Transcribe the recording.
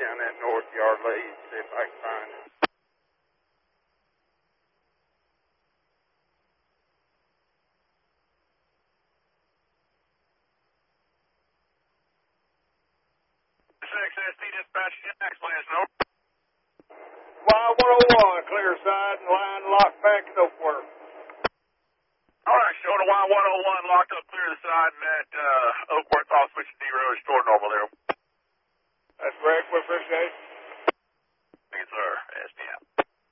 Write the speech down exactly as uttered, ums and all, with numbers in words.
down that north yard lead, see if I can find it. six S T dispatch, Jax, please, no. Y one oh one, clear side and line locked back at Oakworth. All right, showing a Y one oh one locked up clear the side and at uh, Oakworth off switch D road, store normal there. That's correct, we appreciate it. Thank you, sir.